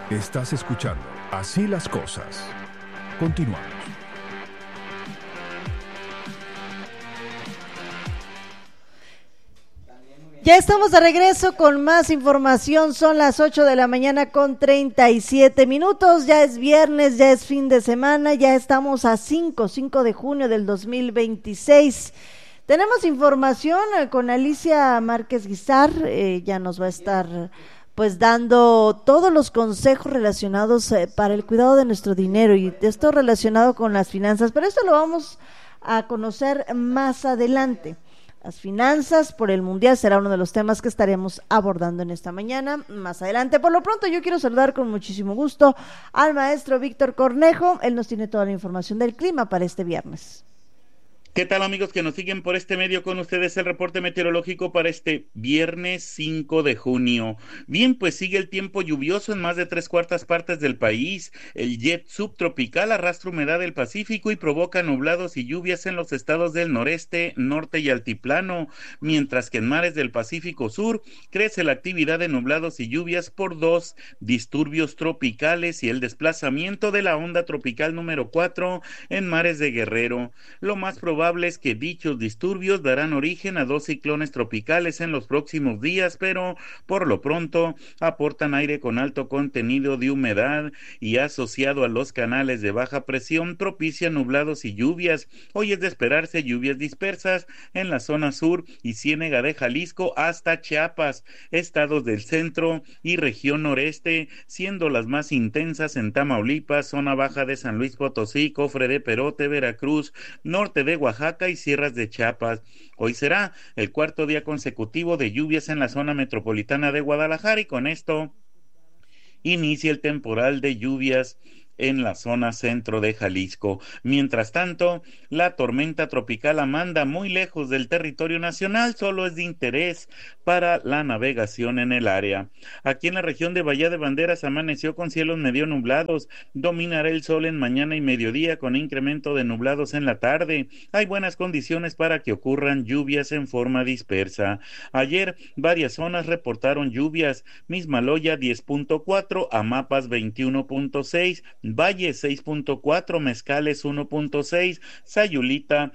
Estás escuchando Así las cosas. Continuamos. Ya estamos de regreso con más información. Son las 8 de la mañana con 37 minutos. Ya es viernes, ya es fin de semana, ya estamos a 5 de junio del 2026. Tenemos información con Alicia Márquez Guizar. Ya nos va a estar pues dando todos los consejos relacionados para el cuidado de nuestro dinero y esto relacionado con las finanzas, pero esto lo vamos a conocer más adelante. Las finanzas por el Mundial será uno de los temas que estaremos abordando en esta mañana, más adelante. Por lo pronto yo quiero saludar con muchísimo gusto al maestro Víctor Cornejo. Él nos tiene toda la información del clima para este viernes. ¿Qué tal, amigos que nos siguen por este medio? Con ustedes el reporte meteorológico para este viernes 5 de junio. Bien, pues sigue el tiempo lluvioso en más de 3/4 partes del país. El jet subtropical arrastra humedad del Pacífico y provoca nublados y lluvias en los estados del noreste, norte y altiplano, mientras que en mares del Pacífico Sur crece la actividad de nublados y lluvias por 2 disturbios tropicales y el desplazamiento de la onda tropical número 4 en mares de Guerrero. Lo más probable es que dichos disturbios darán origen a 2 ciclones tropicales en los próximos días, pero por lo pronto aportan aire con alto contenido de humedad y asociado a los canales de baja presión propicia nublados y lluvias. Hoy es de esperarse lluvias dispersas en la zona sur y ciénega de Jalisco hasta Chiapas, estados del centro y región noreste, siendo las más intensas en Tamaulipas, zona baja de San Luis Potosí, Cofre de Perote, Veracruz, norte de Oaxaca y sierras de Chiapas. Hoy será el 4º día consecutivo de lluvias en la zona metropolitana de Guadalajara y con esto inicia el temporal de lluvias en la zona centro de Jalisco. Mientras tanto, la tormenta tropical Amanda, muy lejos del territorio nacional, solo es de interés para la navegación en el área. Aquí en la región de Bahía de Banderas amaneció con cielos medio nublados, dominará el sol en mañana y mediodía con incremento de nublados en la tarde. Hay buenas condiciones para que ocurran lluvias en forma dispersa. Ayer varias zonas reportaron lluvias, Mismaloya 10.4, Amapas 21.6, Valle 6.4, Mezcales 1.6, Sayulita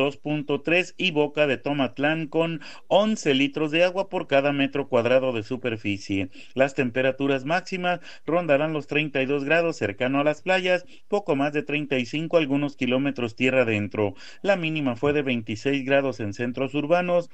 2.3 y Boca de Tomatlán con 11 litros de agua por cada metro cuadrado de superficie. Las temperaturas máximas rondarán los 32 grados cercano a las playas, poco más de 35 algunos kilómetros tierra adentro. La mínima fue de 26 grados en centros urbanos,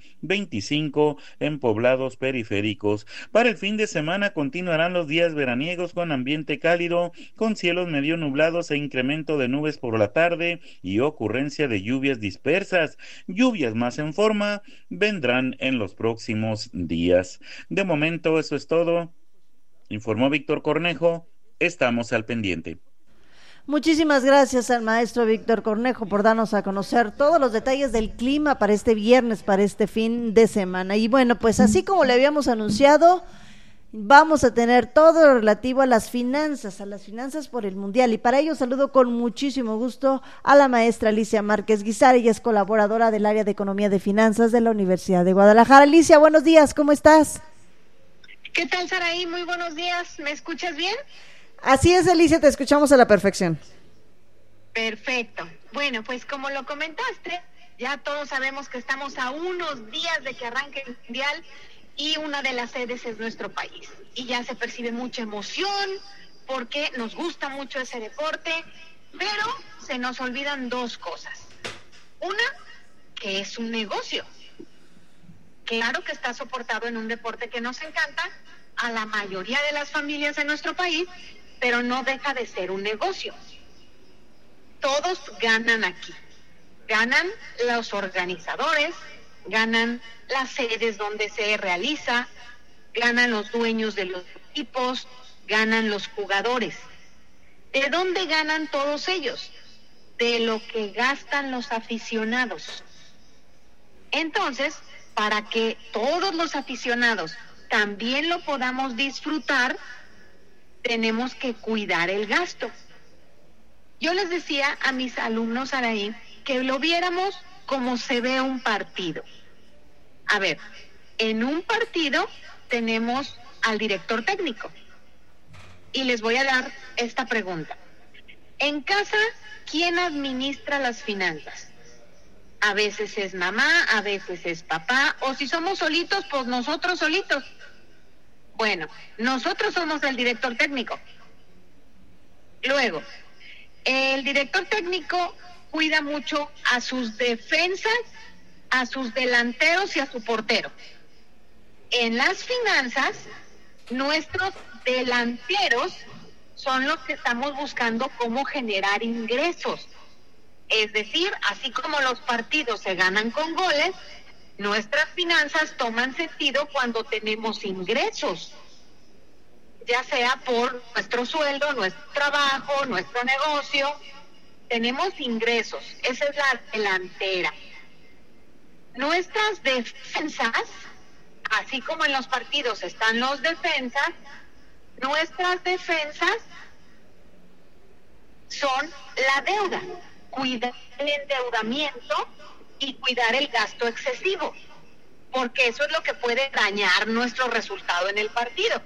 25 en poblados periféricos. Para el fin de semana continuarán los días veraniegos con ambiente cálido, con cielos medio nublados e incremento de nubes por la tarde y ocurrencia de lluvias dispersas. Lluvias más en forma vendrán en los próximos días. De momento eso es todo. Informó Víctor Cornejo. Estamos al pendiente. Muchísimas gracias al maestro Víctor Cornejo por darnos a conocer todos los detalles del clima para este viernes, para este fin de semana. Y bueno, pues así como le habíamos anunciado, vamos a tener todo lo relativo a las finanzas por el Mundial. Y para ello saludo con muchísimo gusto a la maestra Alicia Márquez Guizar. Ella es colaboradora del área de Economía de Finanzas de la Universidad de Guadalajara. Alicia, buenos días, ¿cómo estás? ¿Qué tal, Saraí? Muy buenos días. ¿Me escuchas bien? Así es, Alicia, te escuchamos a la perfección. Perfecto. Bueno, pues como lo comentaste, ya todos sabemos que estamos a unos días de que arranque el Mundial y una de las sedes es nuestro país. Y ya se percibe mucha emoción porque nos gusta mucho ese deporte, pero se nos olvidan 2 cosas. Una, que es un negocio. Claro que está soportado en un deporte que nos encanta a la mayoría de las familias de nuestro país, pero no deja de ser un negocio. Todos ganan aquí. Ganan los organizadores, ganan las sedes donde se realiza, ganan los dueños de los equipos, ganan los jugadores. ¿De dónde ganan todos ellos? De lo que gastan los aficionados. Entonces, para que todos los aficionados también lo podamos disfrutar, tenemos que cuidar el gasto. Yo les decía a mis alumnos ahí que lo viéramos como se ve un partido. A ver, en un partido tenemos al director técnico, y les voy a dar esta pregunta. En casa, ¿quién administra las finanzas? A veces es mamá, a veces es papá, o si somos solitos, pues nosotros solitos. Bueno, nosotros somos el director técnico. Luego, el director técnico cuida mucho a sus defensas, a sus delanteros y a su portero. En las finanzas, nuestros delanteros son los que estamos buscando cómo generar ingresos. Es decir, así como los partidos se ganan con goles, nuestras finanzas toman sentido cuando tenemos ingresos, ya sea por nuestro sueldo, nuestro trabajo, nuestro negocio. Tenemos ingresos, esa es la delantera. Nuestras defensas, así como en los partidos están los defensas, nuestras defensas son la deuda, cuidar el endeudamiento y cuidar el gasto excesivo, porque eso es lo que puede dañar nuestro resultado en el partido.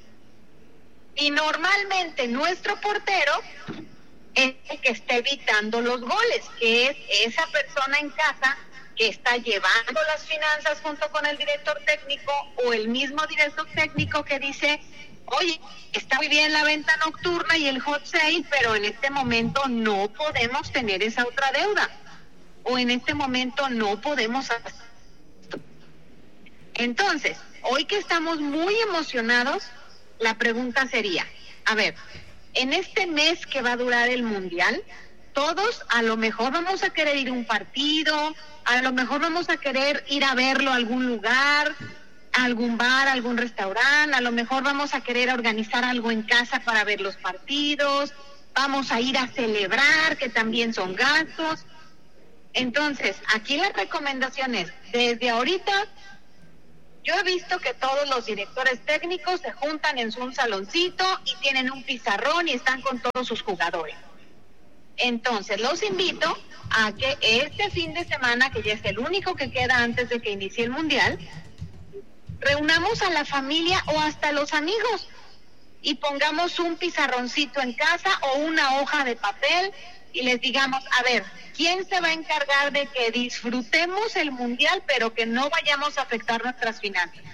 Y normalmente nuestro portero es el que está evitando los goles, que es esa persona en casa que está llevando las finanzas junto con el director técnico, o el mismo director técnico que dice: oye, está muy bien la venta nocturna y el hot sale, pero en este momento no podemos tener esa otra deuda, o en este momento no podemos hacer esto. Entonces, hoy que estamos muy emocionados, la pregunta sería, a ver, en este mes que va a durar el Mundial, todos a lo mejor vamos a querer ir a un partido, a lo mejor vamos a querer ir a verlo a algún lugar, a algún bar, a algún restaurante, a lo mejor vamos a querer organizar algo en casa para ver los partidos, vamos a ir a celebrar, que también son gastos. Entonces, aquí la recomendación es, desde ahorita, yo he visto que todos los directores técnicos se juntan en un saloncito y tienen un pizarrón y están con todos sus jugadores. Entonces, los invito a que este fin de semana, que ya es el único que queda antes de que inicie el Mundial, reunamos a la familia o hasta los amigos y pongamos un pizarroncito en casa o una hoja de papel y les digamos, a ver, ¿quién se va a encargar de que disfrutemos el Mundial pero que no vayamos a afectar nuestras finanzas?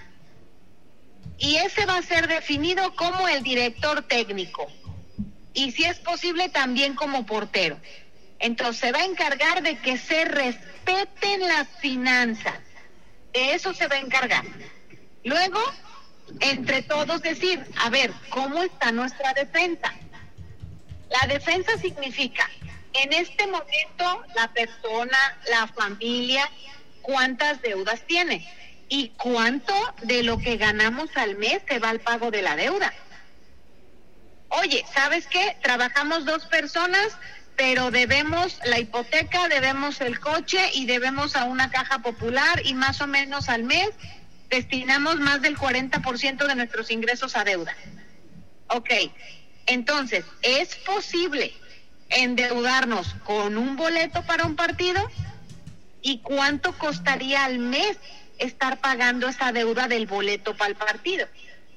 Y ese va a ser definido como el director técnico y, si es posible, también como portero. Entonces se va a encargar de que se respeten las finanzas, de eso se va a encargar. Luego, entre todos decir, a ver, ¿cómo está nuestra defensa? La defensa significa, en este momento, la persona, la familia, ¿cuántas deudas tiene? ¿Y cuánto de lo que ganamos al mes se va al pago de la deuda? Oye, ¿sabes qué? Trabajamos 2 personas, pero debemos la hipoteca, debemos el coche y debemos a una caja popular, y más o menos al mes destinamos más del 40% de nuestros ingresos a deuda. Ok, entonces, ¿es posible endeudarnos con un boleto para un partido? ¿Y cuánto costaría al mes estar pagando esa deuda del boleto para el partido?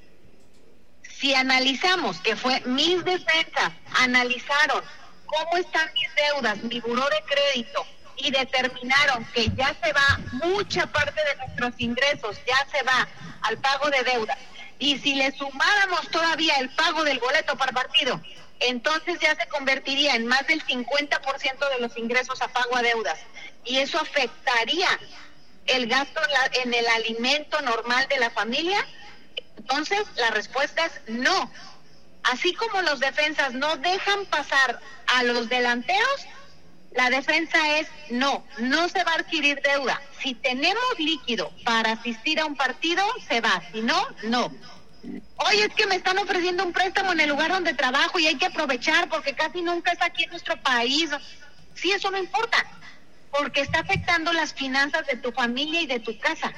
Si analizamos, que fue mis defensas, analizaron cómo están mis deudas, mi buró de crédito, y determinaron que ya se va mucha parte de nuestros ingresos, ya se va al pago de deuda, y si le sumáramos todavía el pago del boleto para partido, entonces ya se convertiría en más del 50% de los ingresos a pago a deudas, y eso afectaría el gasto en el alimento normal de la familia. Entonces la respuesta es no. Así como los defensas no dejan pasar a los delanteros, la defensa es no se va a adquirir deuda. Si tenemos líquido para asistir a un partido, se va, si no, no. Oye, es que me están ofreciendo un préstamo en el lugar donde trabajo y hay que aprovechar porque casi nunca es aquí en nuestro país. Sí, eso no importa, porque está afectando las finanzas de tu familia y de tu casa.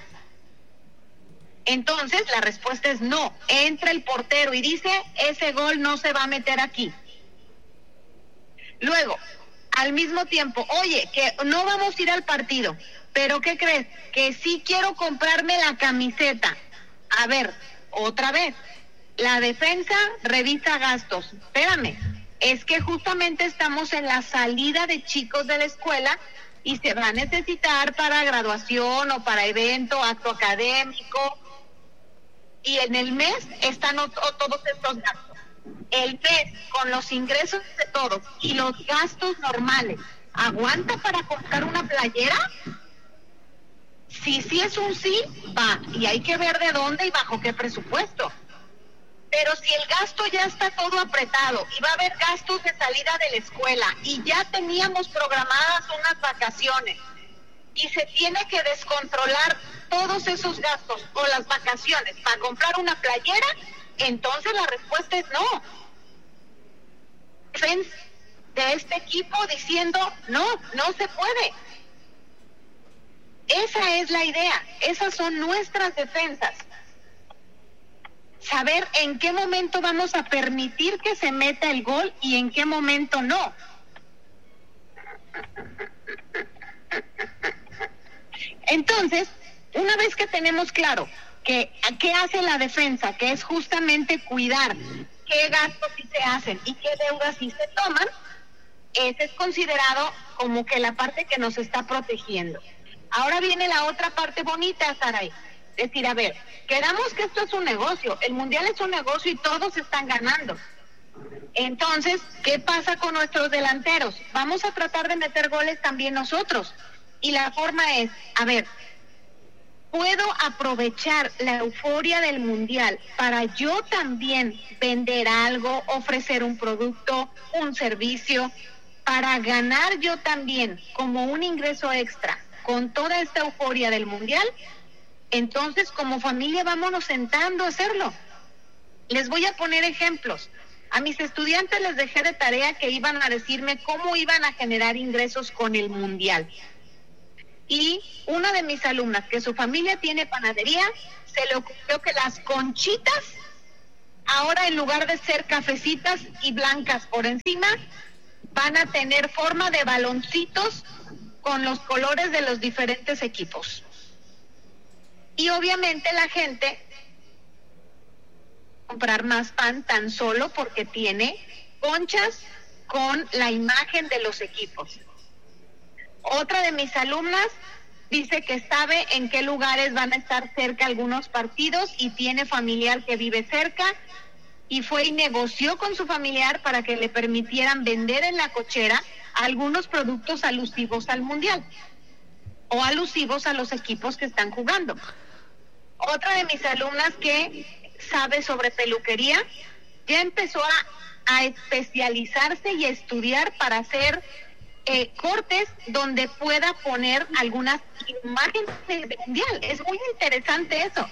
Entonces la respuesta es no. Entra el portero y dice, ese gol no se va a meter aquí. Luego, al mismo tiempo, oye, que no vamos a ir al partido, pero ¿qué crees? Que sí quiero comprarme la camiseta. A ver, otra vez, la defensa revisa gastos. Espérame, es que justamente estamos en la salida de chicos de la escuela y se va a necesitar para graduación o para evento, acto académico, y en el mes están todos estos gastos. El mes, con los ingresos de todos y los gastos normales, ¿aguanta para comprar una playera? Sí es un sí, va, y hay que ver de dónde y bajo qué presupuesto. Pero si el gasto ya está todo apretado y va a haber gastos de salida de la escuela y ya teníamos programadas unas vacaciones y se tiene que descontrolar todos esos gastos o las vacaciones para comprar una playera, entonces la respuesta es no. De este equipo diciendo no se puede. Esa es la idea, esas son nuestras defensas. Saber en qué momento vamos a permitir que se meta el gol y en qué momento no. Entonces, una vez que tenemos claro qué hace la defensa, que es justamente cuidar qué gastos sí se hacen y qué deudas sí se toman, ese es considerado como que la parte que nos está protegiendo. Ahora viene la otra parte bonita, Saray. Es decir, a ver, queramos que esto es un negocio, el mundial es un negocio y todos están ganando. Entonces, ¿qué pasa con nuestros delanteros? Vamos a tratar de meter goles también nosotros. Y la forma es, a ver, ¿puedo aprovechar la euforia del mundial para yo también vender algo, ofrecer un producto, un servicio, para ganar yo también como un ingreso extra con toda esta euforia del mundial? Entonces, como familia, vámonos sentando a hacerlo. Les voy a poner ejemplos. A mis estudiantes les dejé de tarea que iban a decirme cómo iban a generar ingresos con el mundial. Y una de mis alumnas, que su familia tiene panadería, se le ocurrió que las conchitas, ahora en lugar de ser cafecitas y blancas por encima, van a tener forma de baloncitos con los colores de los diferentes equipos. Y obviamente la gente comprar más pan tan solo porque tiene conchas con la imagen de los equipos. Otra de mis alumnas dice que sabe en qué lugares van a estar cerca algunos partidos y tiene familiar que vive cerca y fue y negoció con su familiar para que le permitieran vender en la cochera algunos productos alusivos al mundial o alusivos a los equipos que están jugando. Otra de mis alumnas que sabe sobre peluquería ya empezó a especializarse y a estudiar para hacer cortes donde pueda poner algunas imágenes del mundial. Es muy interesante eso.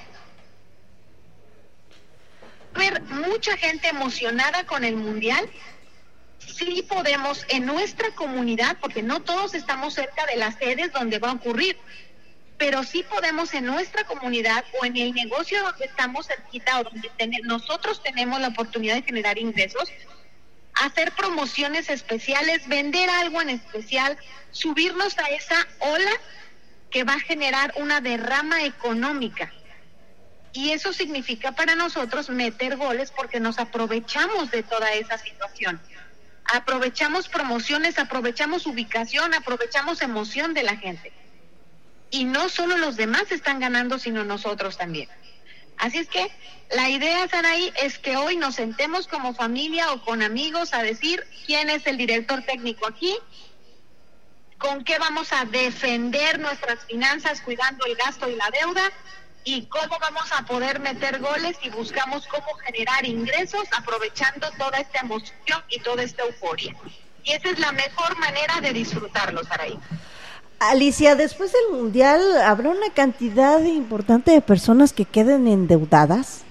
Ver mucha gente emocionada con el mundial. Sí podemos en nuestra comunidad, porque no todos estamos cerca de las sedes donde va a ocurrir, pero sí podemos en nuestra comunidad o en el negocio donde estamos cerquita o donde nosotros tenemos la oportunidad de generar ingresos, hacer promociones especiales, vender algo en especial, subirnos a esa ola que va a generar una derrama económica. Y eso significa para nosotros meter goles porque nos aprovechamos de toda esa situación. Aprovechamos promociones, aprovechamos ubicación, aprovechamos emoción de la gente. Y no solo los demás están ganando, sino nosotros también. Así es que la idea, Saraí, es que hoy nos sentemos como familia o con amigos a decir quién es el director técnico aquí, con qué vamos a defender nuestras finanzas cuidando el gasto y la deuda, y cómo vamos a poder meter goles y buscamos cómo generar ingresos aprovechando toda esta emoción y toda esta euforia. Y esa es la mejor manera de disfrutarlo, Saraí. Alicia, después del mundial, ¿habrá una cantidad importante de personas que queden endeudadas?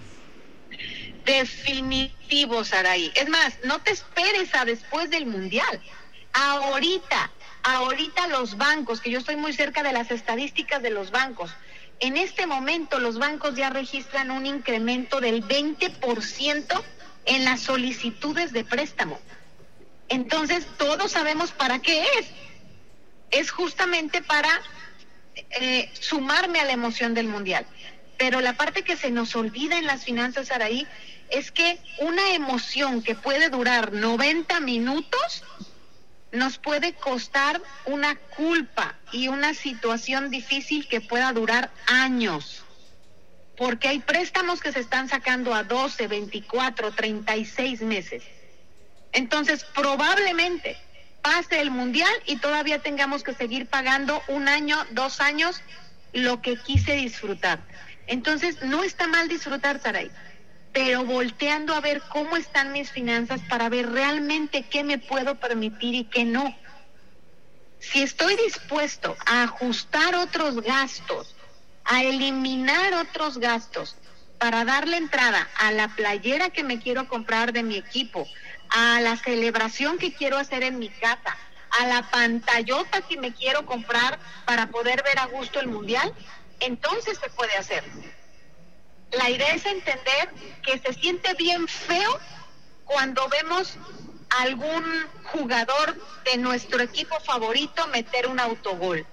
Definitivo, Saraí. Es más, no te esperes a después del mundial. Ahorita los bancos, que yo estoy muy cerca de las estadísticas de los bancos, en este momento los bancos ya registran un incremento del 20% en las solicitudes de préstamo. Entonces, todos sabemos para qué es. Es justamente para sumarme a la emoción del mundial. Pero la parte que se nos olvida en las finanzas, Saraí, es que una emoción que puede durar 90 minutos nos puede costar una culpa y una situación difícil que pueda durar años. Porque hay préstamos que se están sacando a 12, 24, 36 meses. Entonces, probablemente pase el Mundial y todavía tengamos que seguir pagando 1 año, 2 años, lo que quise disfrutar. Entonces, no está mal disfrutar, Saray, pero volteando a ver cómo están mis finanzas para ver realmente qué me puedo permitir y qué no. Si estoy dispuesto a ajustar otros gastos, a eliminar otros gastos para darle entrada a la playera que me quiero comprar de mi equipo, a la celebración que quiero hacer en mi casa, a la pantallota que me quiero comprar para poder ver a gusto el Mundial, entonces se puede hacer. La idea es entender que se siente bien feo cuando vemos a algún jugador de nuestro equipo favorito meter un autogol.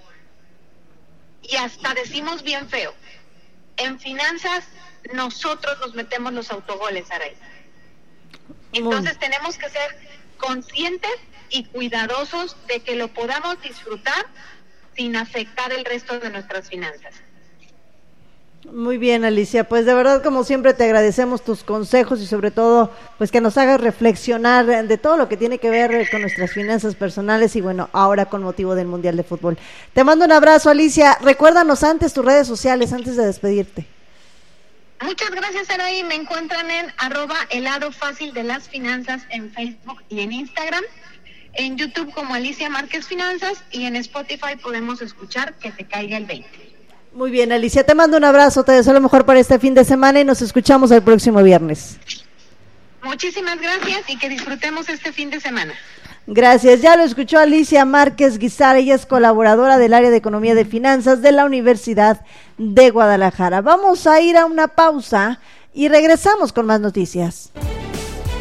Y hasta decimos bien feo. En finanzas, nosotros nos metemos los autogoles, Aray. Entonces tenemos que ser conscientes y cuidadosos de que lo podamos disfrutar sin afectar el resto de nuestras finanzas. Muy bien, Alicia, pues de verdad, como siempre, te agradecemos tus consejos y sobre todo, pues que nos hagas reflexionar de todo lo que tiene que ver con nuestras finanzas personales y bueno, ahora con motivo del Mundial de Fútbol. Te mando un abrazo, Alicia. Recuérdanos antes tus redes sociales, antes de despedirte. Muchas gracias, Araí. Me encuentran en @eladofacil de las finanzas en Facebook y en Instagram, en YouTube como Alicia Márquez Finanzas y en Spotify podemos escuchar Que te caiga el 20. Muy bien, Alicia, te mando un abrazo, te deseo lo mejor para este fin de semana y nos escuchamos el próximo viernes. Muchísimas gracias y que disfrutemos este fin de semana. Gracias, ya lo escuchó Alicia Márquez Guizar, ella es colaboradora del área de Economía de Finanzas de la Universidad de Guadalajara. Vamos a ir a una pausa y regresamos con más noticias.